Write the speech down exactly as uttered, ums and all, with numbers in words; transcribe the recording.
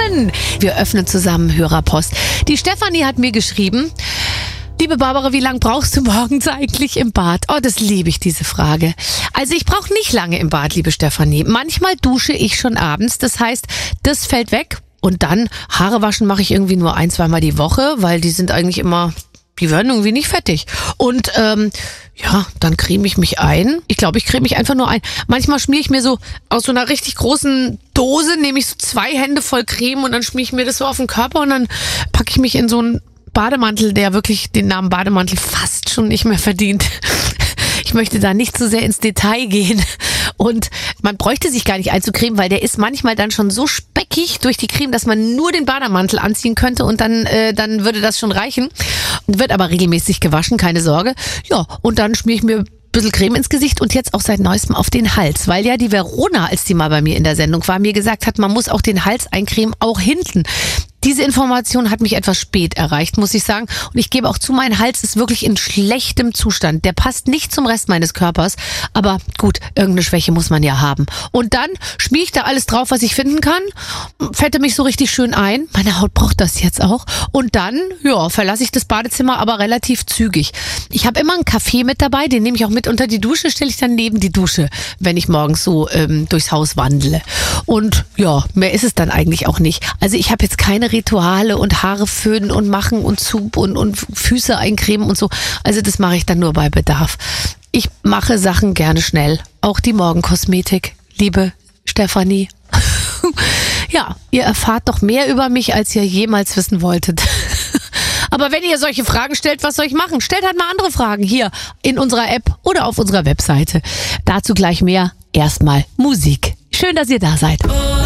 schön. Wir öffnen zusammen Hörerpost. Die Stefanie hat mir geschrieben: Liebe Barbara, wie lange brauchst du morgens eigentlich im Bad? Oh, das liebe ich, diese Frage. Also ich brauche nicht lange im Bad, liebe Stefanie. Manchmal dusche ich schon abends. Das heißt, das fällt weg. Und dann Haare waschen mache ich irgendwie nur ein, zweimal die Woche, weil die sind eigentlich immer, die werden irgendwie nicht fettig. Und ähm, ja, dann creme ich mich ein. Ich glaube, ich creme mich einfach nur ein. Manchmal schmiere ich mir so aus so einer richtig großen Dose, nehme ich so zwei Hände voll Creme und dann schmiere ich mir das so auf den Körper und dann packe ich mich in so einen Bademantel, der wirklich den Namen Bademantel fast schon nicht mehr verdient. Ich möchte da nicht zu sehr ins Detail gehen. Und man bräuchte sich gar nicht einzucremen, weil der ist manchmal dann schon so speckig durch die Creme, dass man nur den Bademantel anziehen könnte und dann, äh, dann würde das schon reichen. Wird aber regelmäßig gewaschen, keine Sorge. Ja, und dann schmiere ich mir ein bisschen Creme ins Gesicht und jetzt auch seit Neuestem auf den Hals, weil ja die Verona, als die mal bei mir in der Sendung war, mir gesagt hat, man muss auch den Hals eincremen, auch hinten. Diese Information hat mich etwas spät erreicht, muss ich sagen. Und ich gebe auch zu, mein Hals ist wirklich in schlechtem Zustand. Der passt nicht zum Rest meines Körpers. Aber gut, irgendeine Schwäche muss man ja haben. Und dann schmier ich da alles drauf, was ich finden kann. Fette mich so richtig schön ein. Meine Haut braucht das jetzt auch. Und dann, ja, verlasse ich das Badezimmer aber relativ zügig. Ich habe immer einen Kaffee mit dabei. Den nehme ich auch mit unter die Dusche, stelle ich dann neben die Dusche, wenn ich morgens so ähm, durchs Haus wandle. Und ja, mehr ist es dann eigentlich auch nicht. Also ich habe jetzt keine Rituale und Haare föhnen und machen und zu und, und Füße eincremen und so. Also das mache ich dann nur bei Bedarf. Ich mache Sachen gerne schnell. Auch die Morgenkosmetik, liebe Stefanie. Ja, ihr erfahrt doch mehr über mich, als ihr jemals wissen wolltet. Aber wenn ihr solche Fragen stellt, was soll ich machen? Stellt halt mal andere Fragen hier in unserer App oder auf unserer Webseite. Dazu gleich mehr. Erstmal Musik. Schön, dass ihr da seid.